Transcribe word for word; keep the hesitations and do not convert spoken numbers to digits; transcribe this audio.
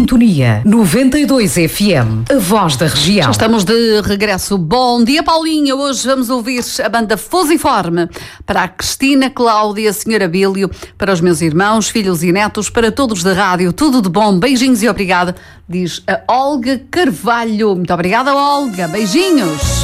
sintonia. noventa e dois F M, a voz da região. Já estamos de regresso. Bom dia, Paulinha. Hoje vamos ouvir a banda Fusiforme. Para a Cristina, Cláudia, Senhora Bílio, para os meus irmãos, filhos e netos, para todos da rádio, tudo de bom. Beijinhos e obrigada, diz a Olga Carvalho. Muito obrigada, Olga. Beijinhos.